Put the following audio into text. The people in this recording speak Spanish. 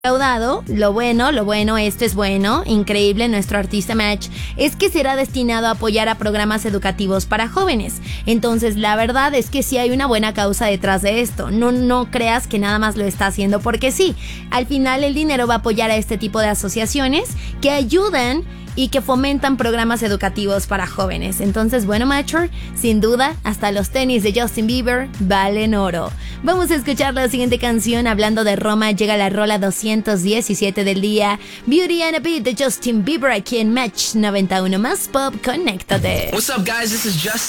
recaudado, lo bueno, esto es bueno, increíble, nuestro artista Match, es que será destinado a apoyar a programas educativos para jóvenes. Entonces, la verdad es que sí hay una buena causa detrás de esto. No creas que nada más lo está haciendo porque sí. Al final, el dinero va a apoyar a este tipo de asociaciones que ayudan y que fomentan programas educativos para jóvenes. Entonces, bueno, Matcher, sin duda, hasta los tenis de Justin Bieber valen oro. Vamos a escuchar la siguiente canción. Hablando de Roma, llega la rola 217 del día, Beauty and a Beat de Justin Bieber, aquí en Match 91 más Pop. Conéctate. What's up, guys? This is Justin